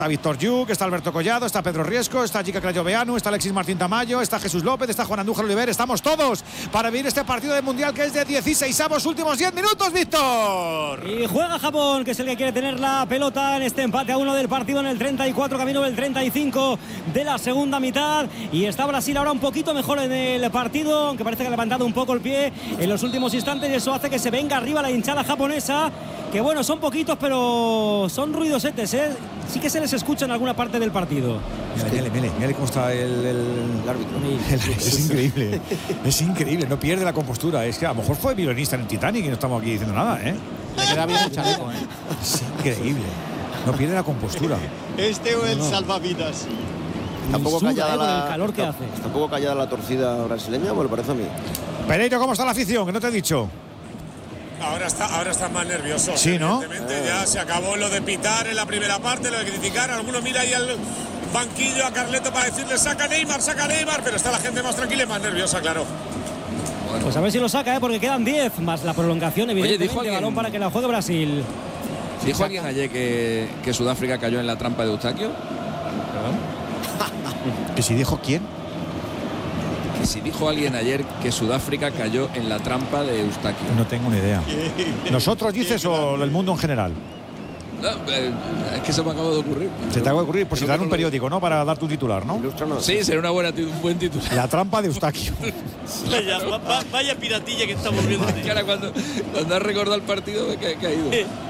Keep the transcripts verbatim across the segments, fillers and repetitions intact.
Está Víctor Yuk, está Alberto Collado, está Pedro Riesco, está Jica Crayoveanu, está Alexis Martín Tamayo, está Jesús López, está Juan Andújar Oliver. Estamos todos para vivir este partido de Mundial que es de dieciseisavos, últimos diez minutos, Víctor. Y juega Japón, que es el que quiere tener la pelota en este empate a uno del partido en el treinta y cuatro, camino del treinta y cinco de la segunda mitad. Y está Brasil ahora un poquito mejor en el partido, aunque parece que ha levantado un poco el pie en los últimos instantes, y eso hace que se venga arriba la hinchada japonesa, que bueno, son poquitos, pero son ruidosetes, ¿eh? Sí que se les escucha en alguna parte del partido. Mira, mira, mira cómo está el, el, el árbitro. El, es increíble, es increíble, no pierde la compostura. Es que a lo mejor fue violinista en el Titanic y no estamos aquí diciendo nada, ¿eh? Le queda bien el chaleco, ¿eh? Es increíble, no pierde la compostura. Este o el no. salvavidas. Tampoco Suda, callada eh, con la, el calor que hace. Tampoco callada la torcida brasileña, me lo parece a mí. Pereiro, ¿cómo está la afición? Que no te he dicho. Ahora está, ahora está más nervioso. Sí, ¿no? Evidentemente ya se acabó lo de pitar en la primera parte, lo de criticar. Alguno mira ahí al banquillo a Carleto para decirle saca Neymar, saca Neymar, pero está la gente más tranquila y más nerviosa, claro. Bueno. Pues a ver si lo saca, ¿eh? Porque quedan diez más la prolongación, evidentemente. Oye, dijo alguien, balón para que la juegue Brasil. ¿Dijo alguien ayer que, que Sudáfrica cayó en la trampa de Eustaquio? ¿Que si dijo quién? Que si dijo alguien ayer que Sudáfrica cayó en la trampa de Eustaquio. No tengo ni idea. ¿Nosotros dices o el mundo en general? No, eh, es que se me acaba de ocurrir. Se te acaba de ocurrir, pues si te dan un periódico, ¿no? Para dar tu titular, ¿no? Sí, sería una buena, un buen titular. La trampa de Eustaquio. Vaya, va, va, vaya piratilla que estamos viendo. Ahora cuando, cuando has recordado el partido me he caído.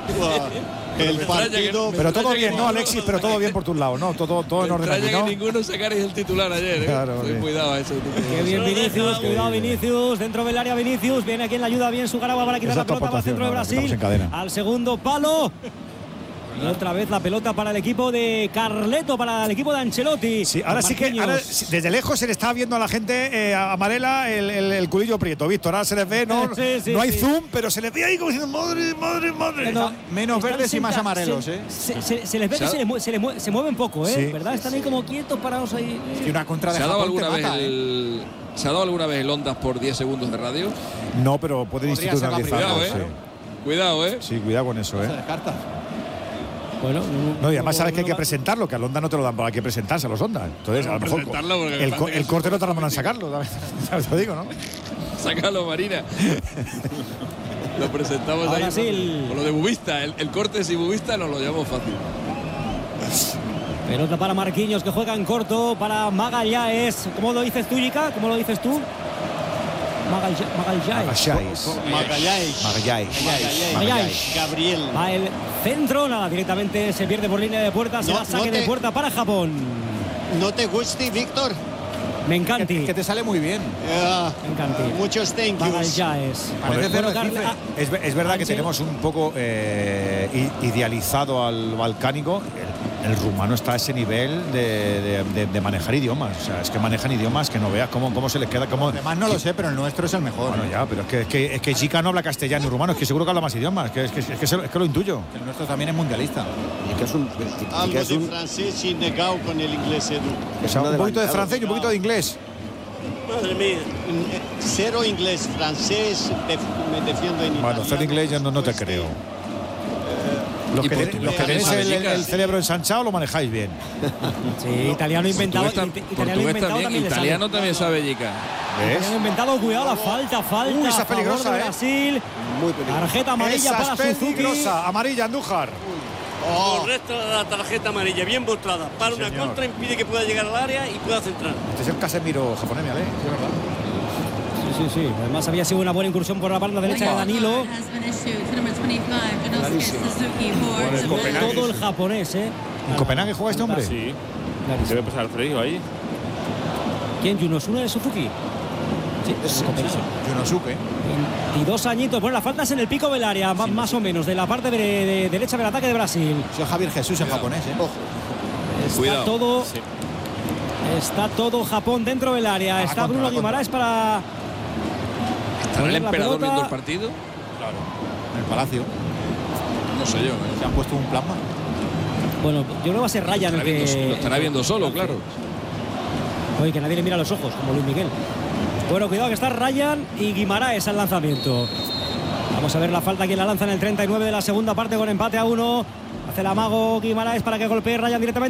El partido. Pero todo bien, ¿no, Alexis? Pero todo bien por tus lados, ¿no? Todo, todo en orden aquí, ¿no? Que ninguno sacarais el titular ayer, ¿eh? Claro, sí. Cuidado a eso. Qué bien Vinicius, cuidado Vinicius, dentro del área Vinicius, viene aquí en la ayuda bien Sugaragua para quitar la pelota para el centro de Brasil, al segundo palo. Y otra vez la pelota para el equipo de Carleto, para el equipo de Ancelotti. Sí, ahora sí que ahora, desde lejos se le está viendo a la gente eh, a Marela el, el, el culillo prieto, Víctor. Ahora se les ve, no, sí, sí, no hay sí. zoom, pero se les ve ahí como diciendo madre, madre, madre. No, menos verdes y más amarelos, se, ¿eh? Se, se, se les ve que se, les se, les se mueven poco, ¿eh? Sí. ¿Verdad? Están ahí como quietos, parados ahí. Y una contra de ¿Se ha dado Japón alguna te vez mata, el, ¿eh? ¿Se ha dado alguna vez el Ondas por diez segundos de radio? No, pero pueden Podría ser la institucionalizarlo. Cuidado, ¿eh? Sí. Cuidado, ¿eh? Sí, cuidado con eso, ¿eh? Se descarta. Bueno, No, y además sabes que hay que presentarlo, que al Onda no te lo dan, hay que presentarse a los Ondas. Entonces, a lo mejor el, co el corte no tardan en sacarlo, ¿sabes? Te lo digo, ¿no? Sácalo, Marina. Lo presentamos Ahora ahí. sí, el- Con lo de Bubista. El, el corte si Bubista nos lo llevamos fácil. pelota para Marquinhos, que juega en corto, para Magalhães. ¿Cómo lo dices tú, Jica? ¿Cómo lo dices tú? Magalhães. Magalhães. Magallanes. Magalhães. Magalhães. Gabriel. Va el centro, nada, directamente se pierde por línea de puerta, se No, va saque no te- de puerta para Japón. ¿No te gusta, Víctor? Me Que, encanta. que te sale muy bien. Ah, Me encanta. muchos thank yous. Magalhães. Parece Bueno, de Carle- Recife. ah, Es, es verdad que Ángel. tenemos un poco eh, i- idealizado al balcánico. El, el rumano está a ese nivel de, de- de- de manejar idiomas. O sea, es que manejan idiomas que no veas cómo, cómo se les queda. Cómo, Además no lo sé, pero el nuestro es el mejor. Bueno, ya, pero es que, es que, es que Chica no habla castellano y rumano. Es que seguro que habla más idiomas. Es que, es que, es que, se- es que lo intuyo. El nuestro también es mundialista. Y que es un. y que Algo es de un- francés y negado con el inglés, Edu. O sea, un un poquito de adelantado. francés y un poquito de inglés. Madre mía. Cero inglés, francés, def- me defiendo en Bueno, italiano. hacer inglés ya no, no te creo. Los ¿Y que, ten- portugués los que también tenéis sabe, el, el- chicas? el cerebro ensanchado lo manejáis bien. Sí, italiano inventado. Portugués, tam- it- italiano portugués inventado también. también le sale. Italiano también sabe, Jica. ¿Ves? Italiano inventado, cuidado, la falta, falta. Uy, esa a es favor peligrosa, de ¿eh? Brasil. Muy peligroso. Tarjeta amarilla Esa para es Suzuki. peligrosa. Amarilla, Andújar. Correcto, la tarjeta amarilla, bien mostrada. Para una señor. contra, impide que pueda llegar al área y pueda centrar. Este es el Casemiro japonés, ¿vale? Sí, es verdad. Sí, sí, sí. Además había sido una buena incursión por la banda derecha de Danilo. Todo el japonés, ¿eh? ¿En Copenhague juega este hombre? Sí, Clarísimo. debe pasar frío ahí. ¿Quién? ¿Yunosuke de Suzuki? Sí, es Copenhague. Yunosuke. veintidós añitos. Bueno, la falta es en el pico del área, más, más o menos, de la parte de, de derecha del ataque de Brasil. Soy Javier Jesús en japonés, ¿eh? Ojo. Está Cuidado. todo. Está todo Japón dentro del área. Ah, Está contra, Bruno contra. Guimaraes para. ¿Estará el poner la emperador pelota. viendo el partido? En el Palacio. No sé yo. ¿eh? Se han puesto un plasma. Bueno, yo creo que va a ser Ryan el Estará viendo- que. Lo estará viendo solo, claro. Oye, que nadie le mira los ojos, como Luis Miguel. Bueno, cuidado que está Ryan y Guimaraes al lanzamiento. Vamos a ver la falta, quien la lanza en el treinta y nueve de la segunda parte con empate a uno. Hace el amago Guimaraes para que golpee Ryan directamente.